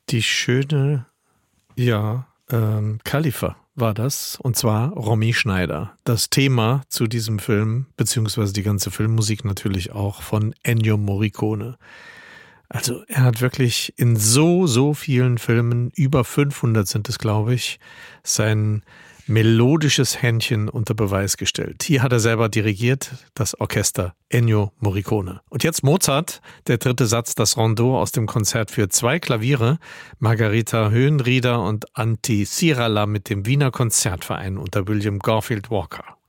Die schöne, Khalifa war das, und zwar Romy Schneider. Das Thema zu diesem Film, beziehungsweise die ganze Filmmusik natürlich auch von Ennio Morricone. Also er hat wirklich in so vielen Filmen, über 500 sind es, glaube ich, sein melodisches Händchen unter Beweis gestellt. Hier hat er selber dirigiert, das Orchester Ennio Morricone. Und jetzt Mozart, der dritte Satz, das Rondeau aus dem Konzert für 2 Klaviere, Margarita Höhenrieder und Antti Sirala mit dem Wiener Konzertverein unter William Garfield Walker.